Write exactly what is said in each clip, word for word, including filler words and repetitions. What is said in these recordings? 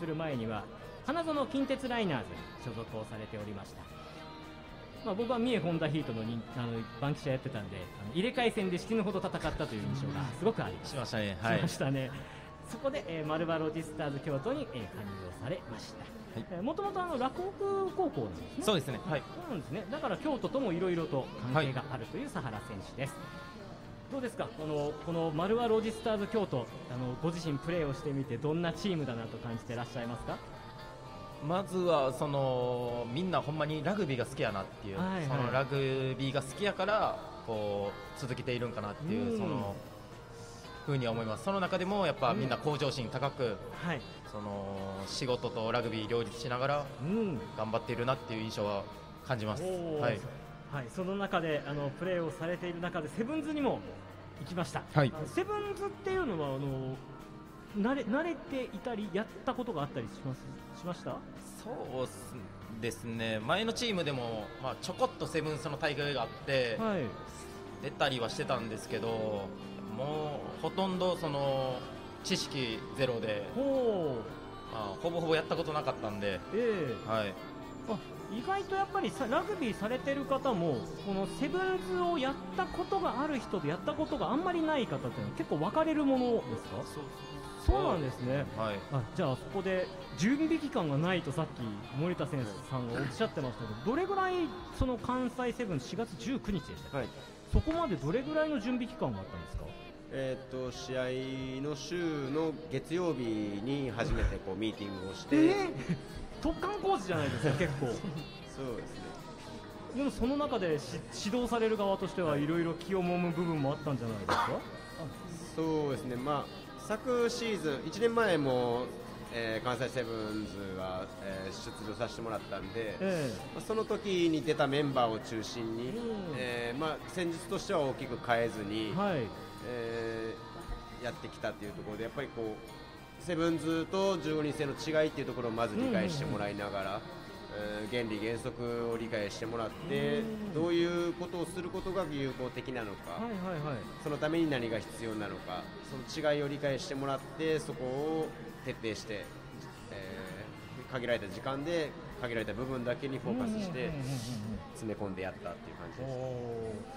する前には花園近鉄ライナーズに所属をされておりました。まあ、僕は三重ホンダヒートのにあの番記者やってたんで、あの入れ替え戦で死ぬほど戦ったという印象がすごくありましましたね。 しましたね。そこで、えー、丸場ロジスターズ京都に、えー、加入をされました。もともと洛北高校なんですね。 そうですね、はい、 そうなんですね。だから京都ともいろいろと関係があるという佐原選手です。はい、どうですか、このこの丸場ロジスターズ京都、あのご自身プレーをしてみてどんなチームだなと感じていらっしゃいますか？ まずはそのみんなほんまにラグビーが好きやなっていう、はいはい、そのラグビーが好きやからこう続けているんかなっていう、うん、そのふうには思います。その中でもやっぱみんな向上心高く、うん、はい、その仕事とラグビー両立しながら頑張っているなっていう印象は感じます。はい、 はい、その中であのプレーをされている中でセブンズにも行きました。はい、セブンズっていうのはあの慣れ、慣れていたりやったことがあったりしますしました？ そうですね、前のチームでも、まあ、ちょこっとセブンスの大会があって、はい、出たりはしてたんですけど、もうほとんどその知識ゼロで、ほ, まあ、ほぼほぼやったことなかったんで、えーはい、 あ意外とやっぱりさラグビーされてる方もこのセブンズをやったことがある人とやったことがあんまりない方っていうのは結構分かれるものですか？そうそうなんですね。はい、あじゃあそこで準備期間がないとさっき森田先生さんがおっしゃってましたけど、どれぐらいその関西セブンしがつじゅうくにちでした、はい、そこまでどれぐらいの準備期間があったんですか？ えー、と試合の週の月曜日に初めてこうミーティングをして、えー、 突貫工事じゃないですか結構そうですね。でもその中で指導される側としてはいろいろ気をもむ部分もあったんじゃないですか？ そうですね、まあ昨シーズンいちねんまえも、えー、関西セブンズは、えー、出場させてもらったんで、えーまあ、その時に出たメンバーを中心に、うんえーまあ、戦術としては大きく変えずに、はいえー、やってきたっていうところでやっぱりこうセブンズとじゅうごにん制の違いっていうところをまず理解してもらいながら、うんえー、原理原則を理解してもらって、うん、どういうことをすることが有効的なのか、はいはいはい、そのために何が必要なのか、その違いを理解してもらってそこを徹底して、えー、限られた時間で限られた部分だけにフォーカスして詰め込んでやったっていう感じでした。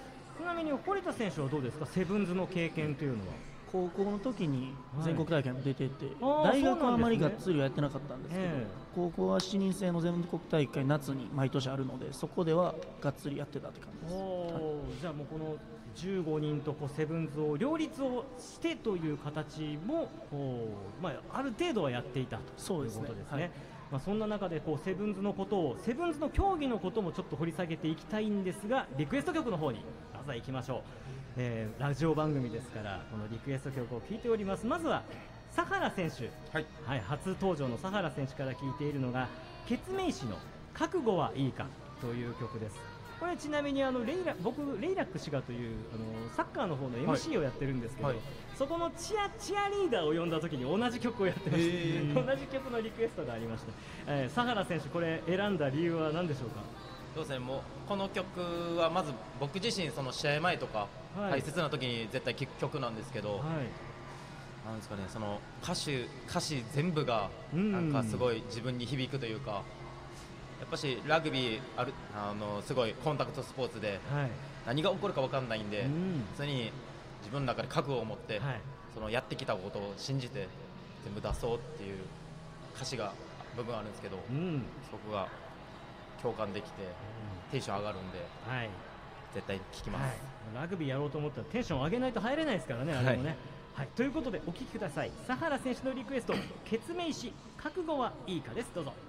ちなみに堀田選手はどうですか、セブンズの経験というのは？ 高校の時に全国大会も出てて、はい、大学はあまりがっつりはやってなかったんですけど、ね、高校はしちにん制の全国大会夏に毎年あるのでそこではがっつりやってたって感じです。お、 はい、じゃあもうこのじゅうごにんとこうセブンズを両立をしてという形もこう、まあ、ある程度はやっていたということですね。はい、まあ、そんな中でこうセブンズのことをセブンズの競技のこともちょっと掘り下げていきたいんですが、リクエスト曲の方にまずは行きましょう。えー、ラジオ番組ですからこのリクエスト曲を聴いております。まずは佐原選手、はいはい、初登場の佐原選手から聴いているのがケツメイシの覚悟はいいかという曲です。これちなみにあのレイラ僕レイラック氏がというあのサッカーの方の エムシー をやってるんですけど、はいはい、そこのチアチアリーダーを呼んだ時に同じ曲をやってました同じ曲のリクエストがありました、えー、佐原選手これ選んだ理由は何でしょうか？ そうですね、もうこの曲はまず僕自身その試合前とか、はい、大切な時に絶対聴く曲なんですけど、はい、なんですかね、その歌詞歌詞全部がなんかすごい自分に響くというか、やっぱしラグビーあるあのすごいコンタクトスポーツで、はい、何が起こるか分かんないんで、うん、常に自分の中で覚悟を持って、はい、そのやってきたことを信じて全部出そうっていう歌詞が部分あるんですけど、うん、そこが共感できて、うん、テンション上がるんで、はい、絶対聞きます、はい、 ラグビーやろうと思ったらテンション上げないと入れないですからね、あれもね、はいはい、ということでお聞きください。佐原選手のリクエスト、ケツメイシ覚悟はいいかです。どうぞ。